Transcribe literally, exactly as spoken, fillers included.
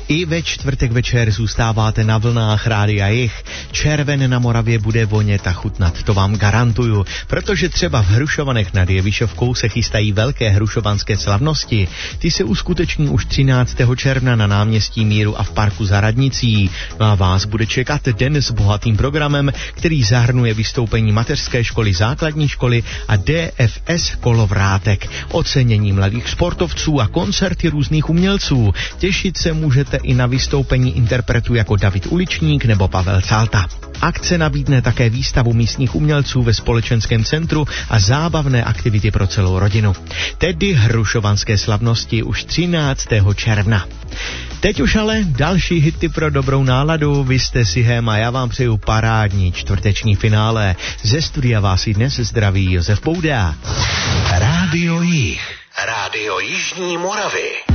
I ve čtvrtek večer zůstáváte na vlnách Rádia Jih. Červen na Moravě bude vonět a chutnat, to vám garantuju, protože třeba v Hrušovanech nad Jevišovkou se chystají velké hrušovanské slavnosti. Ty se uskuteční už třináctého června na náměstí Míru a v parku za radnicí. No a vás bude čekat den s bohatým programem, který zahrnuje vystoupení mateřské školy, základní školy a D F S Kolovrátek, ocenění mladých sportovců a koncerty různých umělců. Těšit se můžete i na vystoupení interpretů jako David Uličník nebo Pavel Calta. Akce nabídne také výstavu místních umělců ve společenském centru a zábavné aktivity pro celou rodinu. Tedy hrušovanské slavnosti už třináctého června. Teď už ale další hity pro dobrou náladu. Vy jste si Hém a já vám přeju parádní čtvrteční finále. Ze studia vás i dnes zdraví Josef Pouda. Rádio Jih. Rádio Jižní Moravy.